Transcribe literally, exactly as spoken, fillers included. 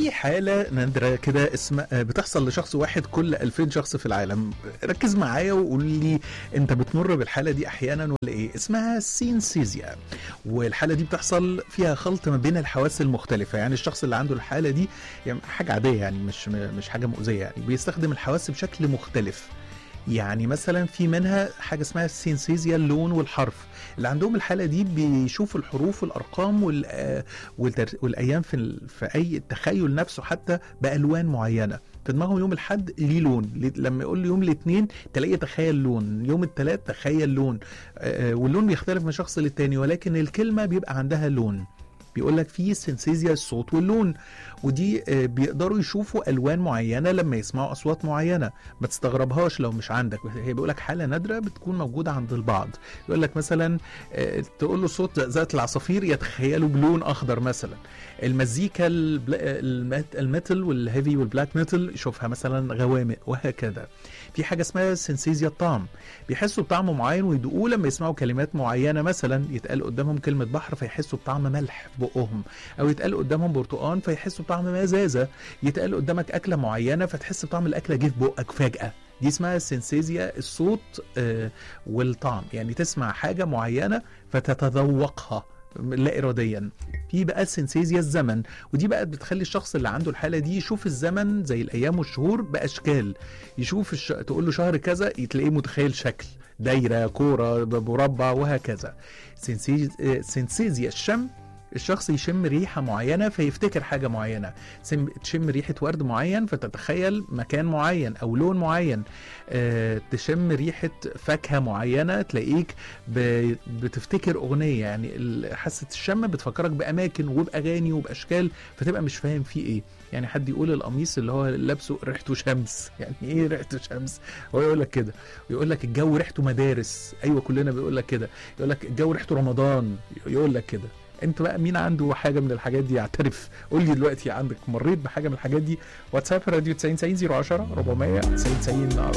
في حالة نادرة كده اسمها بتحصل لشخص واحد كل ألفين شخص في العالم. ركز معايا وقول لي انت بتمر بالحالة دي احيانا ولا ايه. اسمها سينسيزيا، والحالة دي بتحصل فيها خلط ما بين الحواس المختلفة. يعني الشخص اللي عنده الحالة دي يعني حاجة عادية، يعني مش مش حاجة مؤذية، يعني بيستخدم الحواس بشكل مختلف. يعني مثلا في منها حاجة اسمها السينسيزيا اللون والحرف. اللي عندهم الحالة دي بيشوفوا الحروف والأرقام والأيام في, في أي تخيل نفسه حتى بألوان معينة. في دماغهم يوم الحد ليه لون، لما يقول لي يوم الاثنين تلاقيه تخيل لون، يوم الثلاث تخيل لون، واللون بيختلف من شخص للتاني، ولكن الكلمة بيبقى عندها لون. بيقول لك في سينسيزيا الصوت واللون، ودي بيقدروا يشوفوا الوان معينه لما يسمعوا اصوات معينه. ما تستغربهاش لو مش عندك، هي بيقول لك حاله نادره بتكون موجوده عند البعض. يقول لك مثلا تقول له صوت زقزقه العصافير يتخيلوا بلون اخضر مثلا. المزيكا الميتال والهيفي والبلاك ميتال يشوفها مثلا غوامق، وهكذا. في حاجه اسمها سينسيزيا الطعم، بيحسوا بطعم معين ويدوقوه لما يسمعوا كلمات معينه. مثلا يتقال قدامهم كلمه بحر فيحسوا بطعم ملح في بقهم، او يتقال قدامهم برتقان فيحسوا بطعم مزازه. يتقال قدامك اكله معينه فتحس بطعم الاكله جه في بقك فجاه. دي اسمها سينسيزيا الصوت آه والطعم، يعني تسمع حاجه معينه فتتذوقها لا إراديا. في بقى السينسيزيا الزمن، ودي بقى بتخلي الشخص اللي عنده الحالة دي يشوف الزمن زي الأيام والشهور بأشكال. يشوف الش... تقول له شهر كذا تلاقيه متخيل شكل دايرة، كورة، مربع، وهكذا. سينسيز... سينسيزيا الشم، الشخص يشم ريحة معينة فيفتكر حاجة معينة. تشم ريحة ورد معين فتتخيل مكان معين أو لون معين. أه تشم ريحة فاكهة معينة تلاقيك بتفتكر أغنية. يعني حاسة الشم بتفكرك بأماكن وبأغاني وبأشكال، فتبقى مش فاهم فيه إيه. يعني حد يقول القميص اللي هو لابسه ريحته شمس، يعني إيه ريحته شمس؟ هو يقول لك كده. ويقول لك الجو ريحته مدارس، أيوة كلنا بيقول لك كده. يقول لك الجو ريحته رمضان، يقول لك كده. انت بقى مين عنده حاجه من الحاجات دي يعترف؟ قول لي دلوقتي عندك مريت بحاجه من الحاجات دي. واتساب راديو تسعين تسعين صفر عشرة أربعمية تسعين تسعين